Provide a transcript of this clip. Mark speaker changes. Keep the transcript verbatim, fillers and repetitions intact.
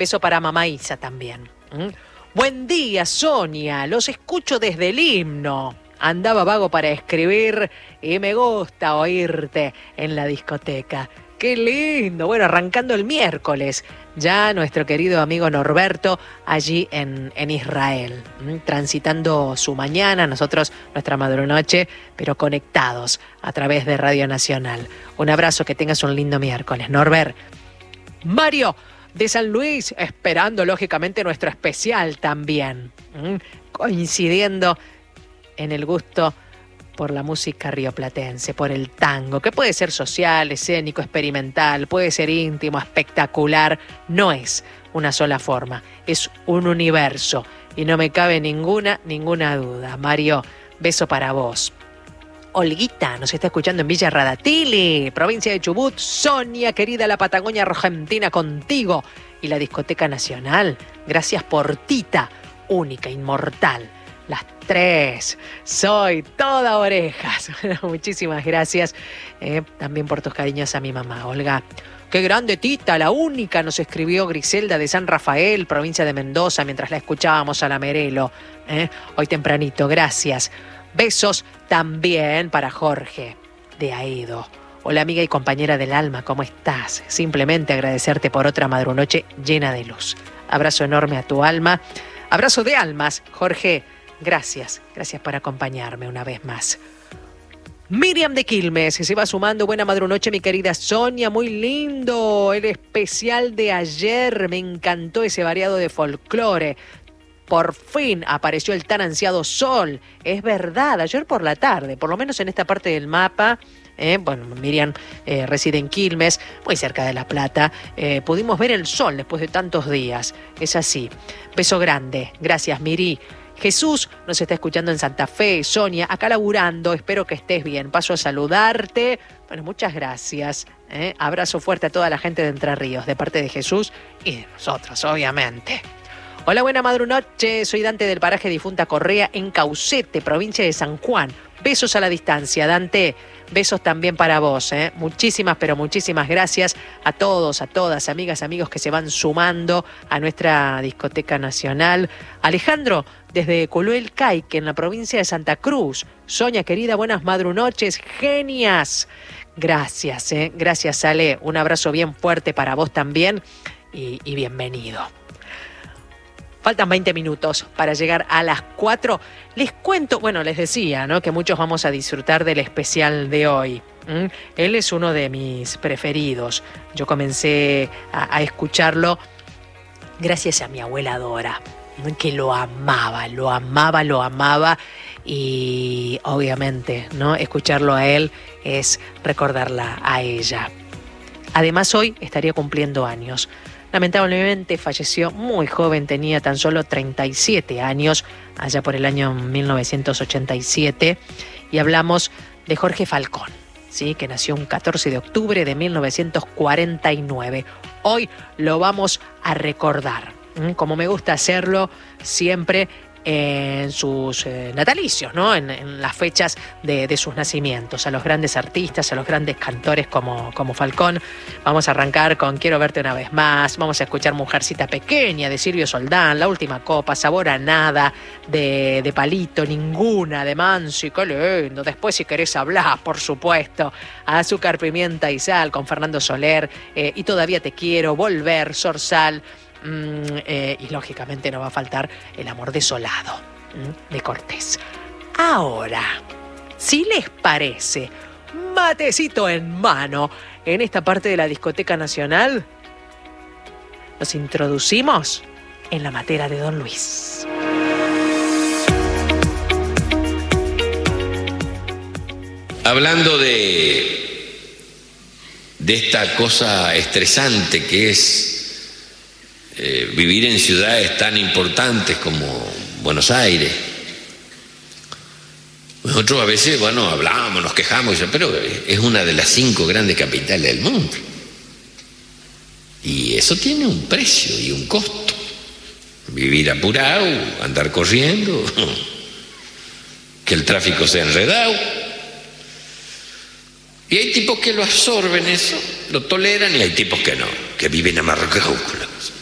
Speaker 1: Beso para mamá Isa también. ¿Mm? Buen día, Sonia. Los escucho desde el himno. Andaba vago para escribir y me gusta oírte en la discoteca. ¡Qué lindo! Bueno, arrancando el miércoles, ya nuestro querido amigo Norberto allí en, en Israel, ¿m? transitando su mañana, nosotros nuestra madrunoche, pero conectados a través de Radio Nacional. Un abrazo, que tengas un lindo miércoles, Norbert. Mario de San Luis, esperando lógicamente nuestro especial también, ¿m? coincidiendo en el gusto por la música rioplatense, por el tango, que puede ser social, escénico, experimental, puede ser íntimo, espectacular. No es una sola forma, es un universo y no me cabe ninguna, ninguna duda. Mario, beso para vos. Olguita nos está escuchando en Villa Radatili, provincia de Chubut. Sonia, querida, la Patagonia Argentina contigo y la Discoteca Nacional. Gracias por Tita, única, inmortal. Las tres, soy toda orejas. Muchísimas gracias eh, también por tus cariños a mi mamá, Olga. Qué grande Tita, la única, nos escribió Griselda de San Rafael, provincia de Mendoza, mientras la escuchábamos a la Merelo, eh, hoy tempranito. Gracias. Besos también para Jorge de Aedo. Hola, amiga y compañera del alma, ¿cómo estás? Simplemente agradecerte por otra madrunoche llena de luz. Abrazo enorme a tu alma. Abrazo de almas, Jorge. Gracias, gracias por acompañarme una vez más. Miriam de Quilmes se va sumando. Buena madrunoche, mi querida Sonia, muy lindo el especial de ayer, me encantó ese variado de folclore. Por fin apareció el tan ansiado sol, es verdad, ayer por la tarde, por lo menos en esta parte del mapa. Eh, bueno, Miriam eh, reside en Quilmes, muy cerca de La Plata. Eh, pudimos ver el sol después de tantos días, es así. Beso grande, gracias, Miri. Jesús nos está escuchando en Santa Fe. Sonia, acá laburando, espero que estés bien. Paso a saludarte. Bueno, muchas gracias. ¿eh? Abrazo fuerte a toda la gente de Entre Ríos, de parte de Jesús y de nosotros, obviamente. Hola, buena madrunoche. Soy Dante del paraje Difunta Correa en Caucete, provincia de San Juan. Besos a la distancia, Dante. Besos también para vos. ¿eh? Muchísimas, pero muchísimas gracias a todos, a todas, amigas, amigos que se van sumando a nuestra Discoteca Nacional. Alejandro, desde Coluel Caique, en la provincia de Santa Cruz. Sonia, querida, buenas madrunoches, genias. Gracias, ¿eh? gracias, Ale. Un abrazo bien fuerte para vos también y, y bienvenido. Faltan veinte minutos para llegar a las cuatro. Les cuento, bueno, les decía, ¿no?, que muchos vamos a disfrutar del especial de hoy. ¿Mm? Él es uno de mis preferidos. Yo comencé a, a escucharlo gracias a mi abuela Dora, que lo amaba, lo amaba, lo amaba. Y obviamente, ¿no?, escucharlo a él es recordarla a ella. Además, hoy estaría cumpliendo años. Lamentablemente falleció muy joven, tenía tan solo treinta y siete años, allá por el año mil novecientos ochenta y siete, y hablamos de Jorge Falcón, ¿sí?, que nació un catorce de octubre de mil novecientos cuarenta y nueve. Hoy lo vamos a recordar, ¿m? como me gusta hacerlo siempre en sus eh, natalicios, ¿no? En, en las fechas de, de sus nacimientos, a los grandes artistas, a los grandes cantores como, como Falcón. Vamos a arrancar con Quiero verte una vez más, vamos a escuchar Mujercita Pequeña de Silvio Soldán, La última copa, Sabor a nada de, de Palito, Ninguna de Mansi, qué lindo. Después, Si querés hablar, por supuesto, Azúcar, Pimienta y Sal con Fernando Soler, eh, y Todavía te quiero, Volver, Zorzal. Mm, eh, y lógicamente no va a faltar El amor desolado, mm, de Cortés. Ahora, si les parece, matecito en mano, en esta parte de la Discoteca Nacional, nos introducimos en la matera de Don Luis.
Speaker 2: Hablando de, de esta cosa estresante que es Eh, vivir en ciudades tan importantes como Buenos Aires. Nosotros a veces, bueno, hablamos, nos quejamos, pero es una de las cinco grandes capitales del mundo. Y eso tiene un precio y un costo. Vivir apurado, andar corriendo, que el tráfico sea enredado. Y hay tipos que lo absorben eso, lo toleran, y hay tipos que no, que viven amargados con la cosa.